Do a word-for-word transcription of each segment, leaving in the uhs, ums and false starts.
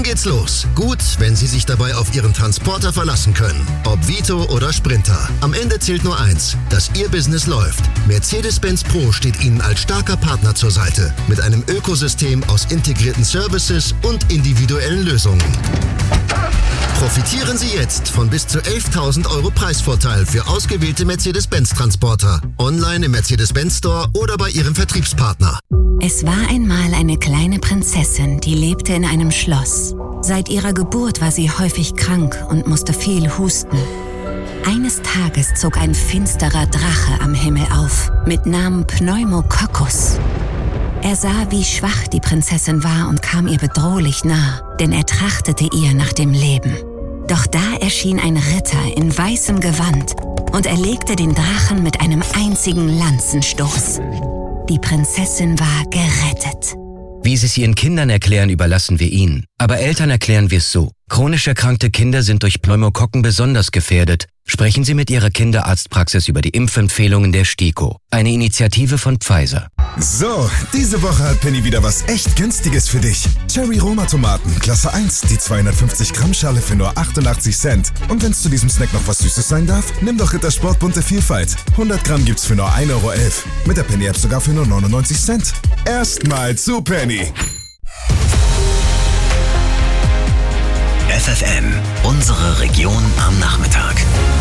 Schon geht's los. Gut, wenn Sie sich dabei auf Ihren Transporter verlassen können. Ob Vito oder Sprinter. Am Ende zählt nur eins, dass Ihr Business läuft. Mercedes-Benz Pro steht Ihnen als starker Partner zur Seite. Mit einem Ökosystem aus integrierten Services und individuellen Lösungen. Profitieren Sie jetzt von bis zu elftausend Euro Preisvorteil für ausgewählte Mercedes-Benz-Transporter. Online im Mercedes-Benz Store oder bei Ihrem Vertriebspartner. Es war einmal eine kleine Prinzessin, die lebte in einem Schloss. Seit ihrer Geburt war sie häufig krank und musste viel husten. Eines Tages zog ein finsterer Drache am Himmel auf, mit Namen Pneumococcus. Er sah, wie schwach die Prinzessin war und kam ihr bedrohlich nah, denn er trachtete ihr nach dem Leben. Doch da erschien ein Ritter in weißem Gewand und erlegte den Drachen mit einem einzigen Lanzenstoß. Die Prinzessin war gerettet. Wie Sie es Ihren Kindern erklären, überlassen wir Ihnen. Aber Eltern erklären wir es so. Chronisch erkrankte Kinder sind durch Pneumokokken besonders gefährdet. Sprechen Sie mit Ihrer Kinderarztpraxis über die Impfempfehlungen der STIKO. Eine Initiative von Pfizer. So, diese Woche hat Penny wieder was echt Günstiges für dich. Cherry Roma Tomaten, Klasse eins, die zweihundertfünfzig Gramm Schale für nur achtundachtzig Cent. Und wenn es zu diesem Snack noch was Süßes sein darf, nimm doch Rittersport bunte Vielfalt. hundert Gramm gibt's für nur ein Euro elf. Mit der Penny-App sogar für nur neunundneunzig Cent. Erstmal zu Penny. F F M, unsere Region am Nachmittag.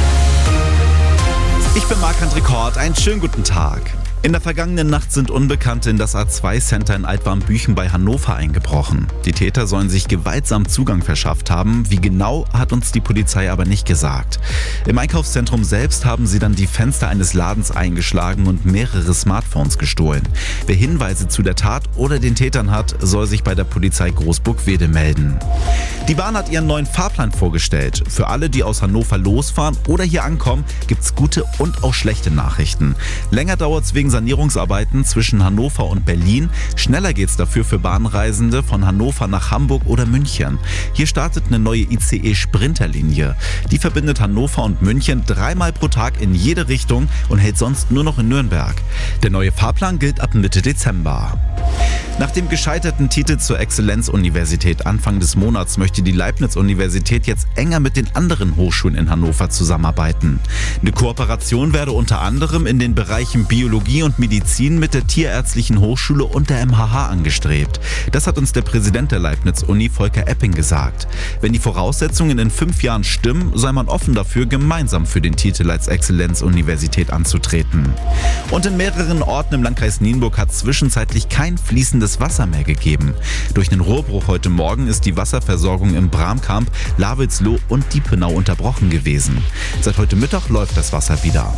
Ich bin Marc-André Kort, einen schönen guten Tag. In der vergangenen Nacht sind Unbekannte in das A zwei Center in Altwarmbüchen bei Hannover eingebrochen. Die Täter sollen sich gewaltsam Zugang verschafft haben. Wie genau, hat uns die Polizei aber nicht gesagt. Im Einkaufszentrum selbst haben sie dann die Fenster eines Ladens eingeschlagen und mehrere Smartphones gestohlen. Wer Hinweise zu der Tat oder den Tätern hat, soll sich bei der Polizei Großburg-Wedel melden. Die Bahn hat ihren neuen Fahrplan vorgestellt. Für alle, die aus Hannover losfahren oder hier ankommen, gibt's gute und auch schlechte Nachrichten. Länger dauert's wegen Sanierungsarbeiten zwischen Hannover und Berlin. Schneller geht's dafür für Bahnreisende von Hannover nach Hamburg oder München. Hier startet eine neue I C E-Sprinterlinie. Die verbindet Hannover und München dreimal pro Tag in jede Richtung und hält sonst nur noch in Nürnberg. Der neue Fahrplan gilt ab Mitte Dezember. Nach dem gescheiterten Titel zur Exzellenzuniversität Anfang des Monats möchte die Leibniz-Universität jetzt enger mit den anderen Hochschulen in Hannover zusammenarbeiten. Eine Kooperation werde unter anderem in den Bereichen Biologie und Medizin mit der Tierärztlichen Hochschule und der M H H angestrebt. Das hat uns der Präsident der Leibniz-Uni, Volker Epping, gesagt. Wenn die Voraussetzungen in fünf Jahren stimmen, sei man offen dafür, gemeinsam für den Titel als Exzellenzuniversität anzutreten. Und in mehreren Orten im Landkreis Nienburg hat zwischenzeitlich kein fließendes Wasser mehr gegeben. Durch einen Rohrbruch heute Morgen ist die Wasserversorgung im Bramkamp, Lavelsloh und Diepenau unterbrochen gewesen. Seit heute Mittag läuft das Wasser wieder.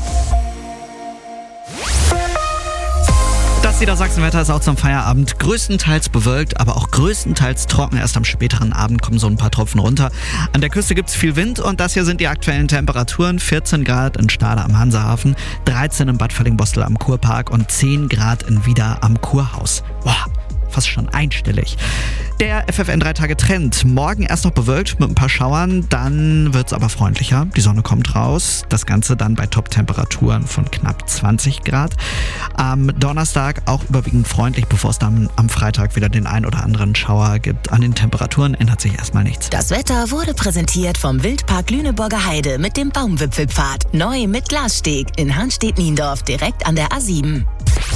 Das Niedersachsenwetter ist auch zum Feierabend größtenteils bewölkt, aber auch größtenteils trocken. Erst am späteren Abend kommen so ein paar Tropfen runter. An der Küste gibt es viel Wind und das hier sind die aktuellen Temperaturen. vierzehn Grad in Stade am Hansahafen, dreizehn in Bad Völling-Bostel am Kurpark und zehn Grad in Wieder am Kurhaus. Boah, fast schon einstellig. Der F F N drei Tage Trend. Morgen erst noch bewölkt mit ein paar Schauern, dann wird es aber freundlicher. Die Sonne kommt raus. Das Ganze dann bei Top-Temperaturen von knapp zwanzig Grad. Am Donnerstag auch überwiegend freundlich, bevor es dann am Freitag wieder den ein oder anderen Schauer gibt. An den Temperaturen ändert sich erstmal nichts. Das Wetter wurde präsentiert vom Wildpark Lüneburger Heide mit dem Baumwipfelpfad. Neu mit Glassteg in Hanstedt-Niendorf direkt an der A sieben.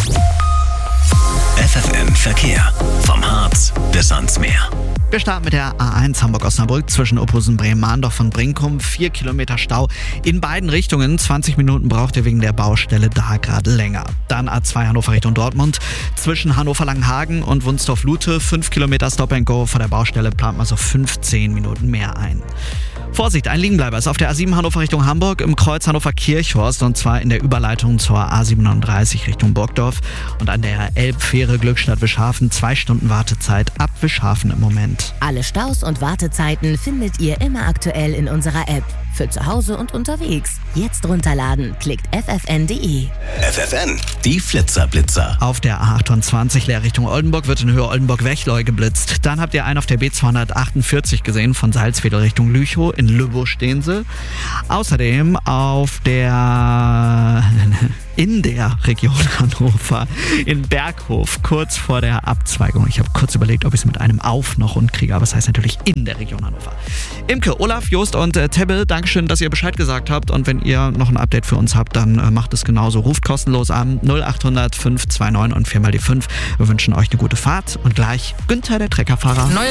F F M Verkehr. Vom Harz bis ans Meer. Wir starten mit der A eins Hamburg-Osnabrück zwischen Opusen, Bremen-Mahndorf und Brinkum. Vier Kilometer Stau in beiden Richtungen. zwanzig Minuten braucht ihr wegen der Baustelle da gerade länger. Dann A zwei Hannover Richtung Dortmund. Zwischen Hannover-Langenhagen und Wunsdorf-Lute. Fünf Kilometer Stop and Go. Vor der Baustelle plant man so fünfzehn Minuten mehr ein. Vorsicht, ein Liegenbleiber ist auf der A sieben Hannover Richtung Hamburg im Kreuz Hannover-Kirchhorst und zwar in der Überleitung zur A siebenunddreißig Richtung Burgdorf und an der Elbfähre Glückstadt-Wischhafen zwei Stunden Wartezeit ab Wischhafen im Moment. Alle Staus und Wartezeiten findet ihr immer aktuell in unserer App. Für zu Hause und unterwegs. Jetzt runterladen. Klickt f f n punkt d e. F F N, die Flitzer-Blitzer. Auf der A achtundzwanzig Leer Richtung Oldenburg wird in Höhe Oldenburg-Wechleu geblitzt. Dann habt ihr einen auf der B zweihundertachtundvierzig gesehen, von Salzwedel Richtung Lüchow. In Lübbow stehen sie. Außerdem auf der in der Region Hannover, in Berghof, kurz vor der Abzweigung. Ich habe kurz überlegt, ob ich es mit einem Auf noch rund kriege, aber es heißt natürlich in der Region Hannover. Imke, Olaf, Jost und äh, Tebbe, Dankeschön, dass ihr Bescheid gesagt habt. Und wenn ihr noch ein Update für uns habt, dann äh, macht es genauso. Ruft kostenlos an null acht hundert fünf zwei neun und vier mal die fünf. Wir wünschen euch eine gute Fahrt und gleich Günther, der Treckerfahrer.